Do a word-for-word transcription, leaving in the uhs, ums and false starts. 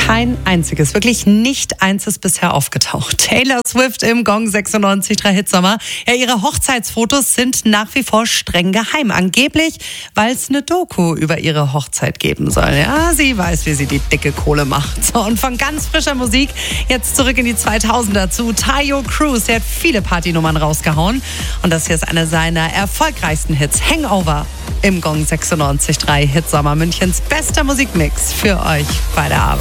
Kein einziges, wirklich nicht eins ist bisher aufgetaucht. Taylor Swift im Gong sechsundneunzig Komma drei Hitsommer. Ja, ihre Hochzeitsfotos sind nach wie vor streng geheim. Angeblich, weil es eine Doku über ihre Hochzeit geben soll. Ja, sie weiß, wie sie die dicke Kohle macht. So, und von ganz frischer Musik jetzt zurück in die zweitausender zu Taio Cruz. Er hat viele Partynummern rausgehauen. Und das hier ist einer seiner erfolgreichsten Hits. Hangover im Gong sechsundneunzig Komma drei Hitsommer. Münchens bester Musikmix für euch bei der Arbeit.